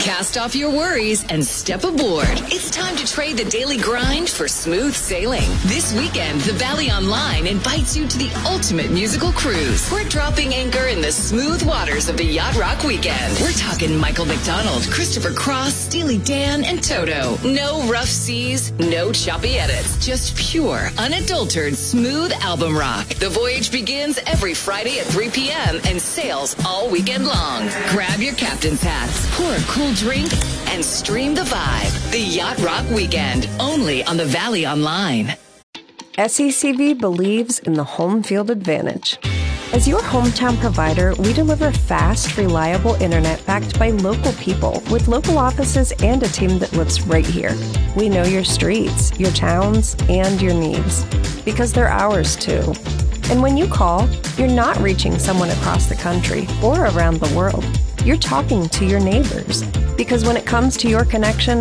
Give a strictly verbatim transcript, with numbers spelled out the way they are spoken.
Cast off your worries and step aboard. It's time to trade the daily grind for smooth sailing. This weekend, the Valley Online invites you to the ultimate musical cruise. We're dropping anchor in the smooth waters of the Yacht Rock Weekend. We're talking Michael McDonald, Christopher Cross, Steely Dan, and Toto. No rough seas, no choppy edits. Just pure, unadulterated, smooth album rock. The voyage begins every Friday at three p.m. and sails all weekend long. Grab your captain's hats, pour a cool drink, and stream the vibe. The Yacht Rock Weekend, only on the Valley Online. S E C V believes in the home field advantage. As your hometown provider, we deliver fast, reliable internet backed by local people with local offices and a team that lives right here. We know your streets, your towns, and your needs because they're ours too. And when you call, you're not reaching someone across the country or around the world. You're talking to your neighbors because when it comes to your connection,